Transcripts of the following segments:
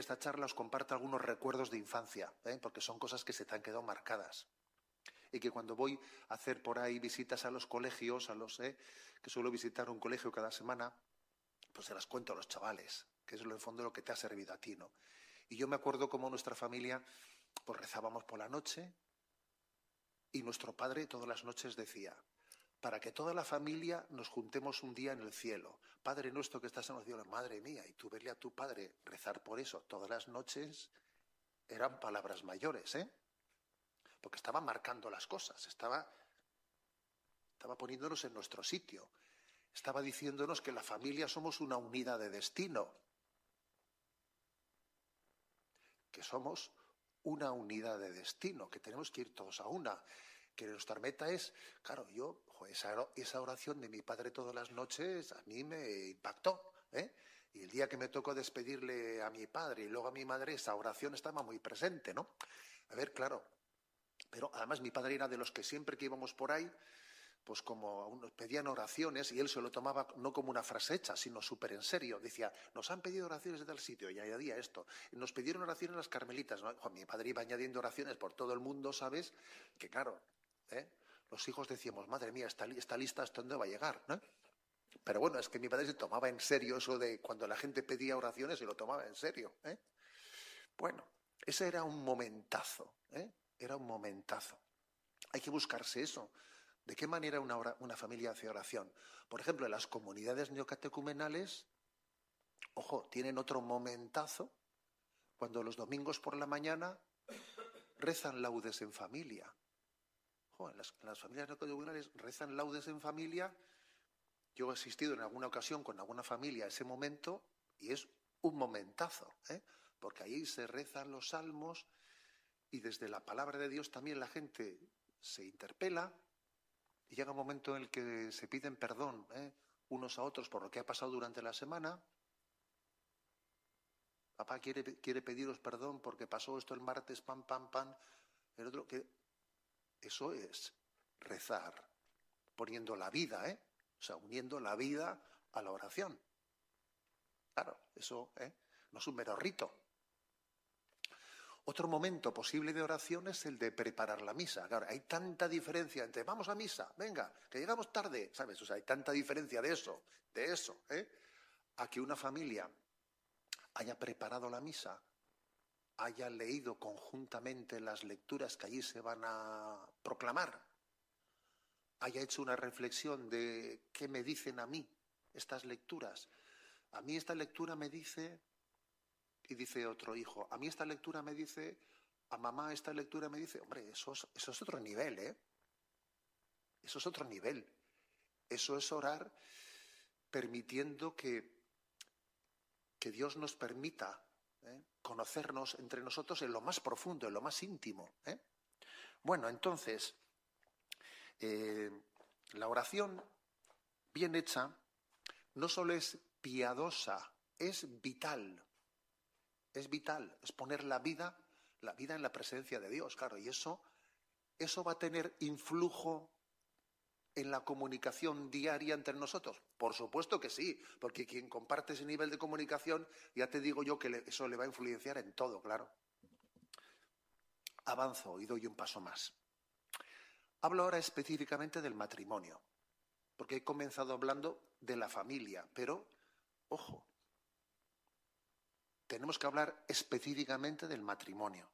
esta charla os comparta algunos recuerdos de infancia, porque son cosas que se te han quedado marcadas. Y que cuando voy a hacer por ahí visitas a los colegios, que suelo visitar un colegio cada semana, pues se las cuento a los chavales, que es en el fondo lo que te ha servido a ti, ¿no? Y yo me acuerdo cómo nuestra familia, pues rezábamos por la noche y nuestro padre todas las noches decía: para que toda la familia nos juntemos un día en el cielo. Padre nuestro que estás en los cielos, madre mía, y tú verle a tu padre rezar por eso todas las noches, eran palabras mayores, porque estaba marcando las cosas, estaba poniéndonos en nuestro sitio, estaba diciéndonos que la familia somos una unidad de destino, que somos una unidad de destino, que tenemos que ir todos a una, que nuestra meta es, claro, esa oración de mi padre todas las noches a mí me impactó, y el día que me tocó despedirle a mi padre y luego a mi madre, esa oración estaba muy presente, ¿no? A ver, claro, pero además mi padre era de los que siempre que íbamos por ahí, pues como nos pedían oraciones, y él se lo tomaba no como una frase hecha, sino súper en serio. Decía, nos han pedido oraciones de tal sitio, y añadía esto. Nos pidieron oraciones las carmelitas, ¿no? Mi padre iba añadiendo oraciones por todo el mundo, ¿sabes? Que claro, los hijos decíamos, madre mía, esta lista hasta dónde va a llegar, ¿no? Pero bueno, es que mi padre se tomaba en serio eso de cuando la gente pedía oraciones, se lo tomaba en serio, Bueno, ese era un momentazo, Era un momentazo. Hay que buscarse eso. ¿De qué manera una familia hace oración? Por ejemplo, en las comunidades neocatecumenales, ojo, tienen otro momentazo cuando los domingos por la mañana rezan laudes en familia. Ojo, en las familias neocatecumenales rezan laudes en familia. Yo he asistido en alguna ocasión con alguna familia a ese momento y es un momentazo, porque ahí se rezan los salmos y desde la palabra de Dios también la gente se interpela. Y llega un momento en el que se piden perdón unos a otros por lo que ha pasado durante la semana. Papá quiere pediros perdón porque pasó esto el martes, pam, pam, pam. El otro, que eso es rezar, poniendo la vida, o sea, uniendo la vida a la oración. Claro, eso no es un mero rito. Otro momento posible de oración es el de preparar la misa. Claro, hay tanta diferencia entre vamos a misa, venga, que llegamos tarde, ¿sabes? O sea, hay tanta diferencia de eso, a que una familia haya preparado la misa, haya leído conjuntamente las lecturas que allí se van a proclamar, haya hecho una reflexión de qué me dicen a mí estas lecturas. A mí esta lectura me dice... Y dice otro hijo, a mí esta lectura me dice, a mamá esta lectura me dice, hombre, eso es otro nivel, Eso es otro nivel. Eso es orar permitiendo que Dios nos permita conocernos entre nosotros en lo más profundo, en lo más íntimo. Bueno, entonces, la oración bien hecha no solo es piadosa, es vital. Es vital, es poner la vida en la presencia de Dios, claro, y eso va a tener influjo en la comunicación diaria entre nosotros. Por supuesto que sí, porque quien comparte ese nivel de comunicación, ya te digo yo que eso le va a influenciar en todo, claro. Avanzo y doy un paso más. Hablo ahora específicamente del matrimonio, porque he comenzado hablando de la familia, pero, ojo, tenemos que hablar específicamente del matrimonio.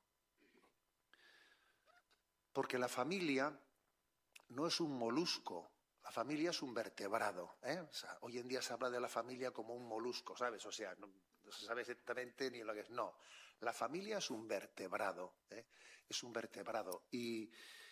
Porque la familia no es un molusco, la familia es un vertebrado. O sea, hoy en día se habla de la familia como un molusco, ¿sabes? O sea, no se sabe exactamente ni lo que es. No, la familia es un vertebrado, es un vertebrado. Y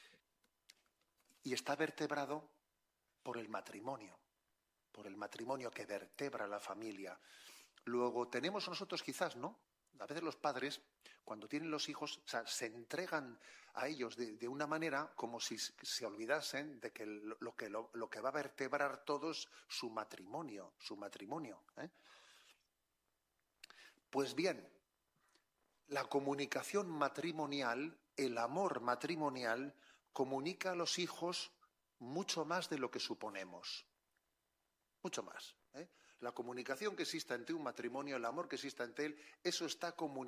está vertebrado por el matrimonio que vertebra la familia. Luego tenemos nosotros quizás, ¿no? A veces los padres, cuando tienen los hijos, o sea, se entregan a ellos de una manera como si se olvidasen de que lo que va a vertebrar todo es su matrimonio. Pues bien, la comunicación matrimonial, el amor matrimonial, comunica a los hijos mucho más de lo que suponemos. Mucho más. La comunicación que exista entre un matrimonio, el amor que exista entre él, eso está comunicado.